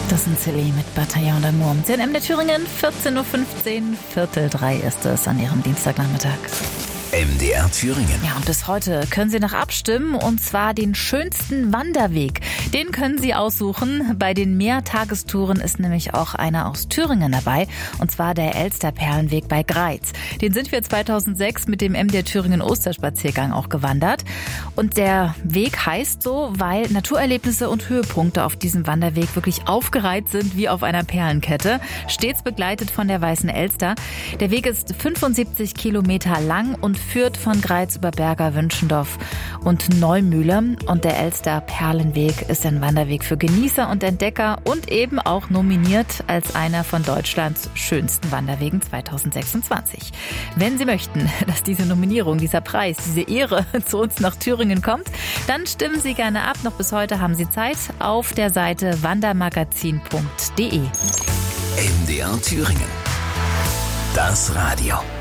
Das sind Silly mit Bataillon d'Amour. CNM der Thüringen, 14.15 Uhr, 2:45 ist es an Ihrem Dienstagnachmittag. MDR Thüringen. Ja, und bis heute können Sie noch abstimmen, und zwar den schönsten Wanderweg. Den können Sie aussuchen. Bei den Mehrtagestouren ist nämlich auch einer aus Thüringen dabei, und zwar der Elsterperlenweg bei Greiz. Den sind wir 2006 mit dem MDR Thüringen Osterspaziergang auch gewandert. Und der Weg heißt so, weil Naturerlebnisse und Höhepunkte auf diesem Wanderweg wirklich aufgereiht sind wie auf einer Perlenkette, stets begleitet von der Weißen Elster. Der Weg ist 75 Kilometer lang und führt von Greiz über Berger, Wünschendorf und Neumühle. Und der Elster-Perlenweg ist ein Wanderweg für Genießer und Entdecker und eben auch nominiert als einer von Deutschlands schönsten Wanderwegen 2026. Wenn Sie möchten, dass diese Nominierung, dieser Preis, diese Ehre zu uns nach Thüringen kommt, dann stimmen Sie gerne ab. Noch bis heute haben Sie Zeit auf der Seite wandermagazin.de. MDR Thüringen. Das Radio.